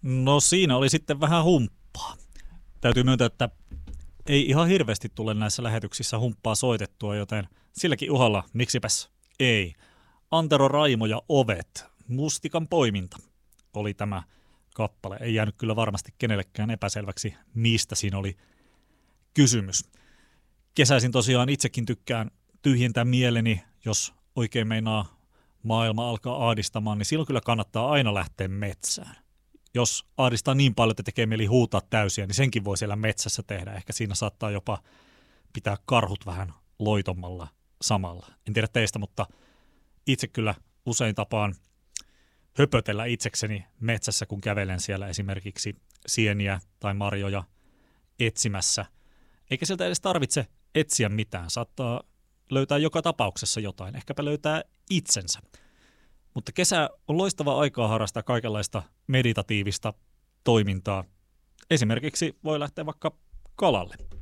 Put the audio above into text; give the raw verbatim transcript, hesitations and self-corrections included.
No siinä oli sitten vähän humppaa. Täytyy myöntää, että ei ihan hirveästi tule näissä lähetyksissä humppaa soitettua, joten silläkin uhalla, miksipäs ei. Antero Raimo ja Ovet, Mustikan poiminta oli tämä kappale. Ei jäänyt kyllä varmasti kenellekään epäselväksi, mistä siinä oli kysymys. Kesäisin tosiaan itsekin tykkään tyhjentää mieleni, jos oikein meinaa maailma alkaa ahdistamaan, niin silloin kyllä kannattaa aina lähteä metsään. Jos ahdistaa niin paljon, että tekee mieli huutaa täysiä, niin senkin voi siellä metsässä tehdä. Ehkä siinä saattaa jopa pitää karhut vähän loitommalla samalla. En tiedä teistä, mutta itse kyllä usein tapaan höpötellä itsekseni metsässä, kun kävelen siellä esimerkiksi sieniä tai marjoja etsimässä. Eikä sieltä edes tarvitse etsiä mitään. Saattaa löytää joka tapauksessa jotain. Ehkäpä löytää itsensä. Mutta kesä on loistava aikaa harrastaa kaikenlaista meditatiivista toimintaa. Esimerkiksi voi lähteä vaikka kalalle.